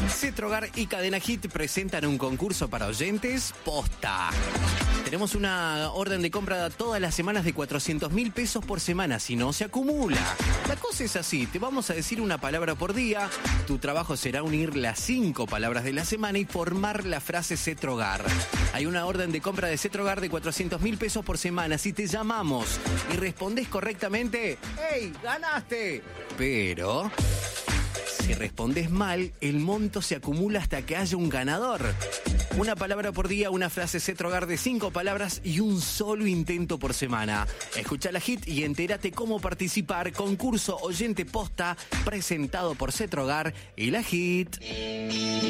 Cetrogar y Cadena Hit presentan un concurso para oyentes posta. Tenemos una orden de compra todas las semanas de 400.000 pesos por semana, si no se acumula. La cosa es así, te vamos a decir una palabra por día, tu trabajo será unir las 5 palabras de la semana y formar la frase Cetrogar. Hay una orden de compra de Cetrogar de 400.000 pesos por semana. Si te llamamos y respondes correctamente, ¡hey, ganaste! Pero si respondes mal, el monto se acumula hasta que haya un ganador. Una palabra por día, una frase Cetrogar de 5 palabras y un solo intento por semana. Escucha la Hit y entérate cómo participar. Concurso Oyente Posta presentado por Cetrogar y la Hit.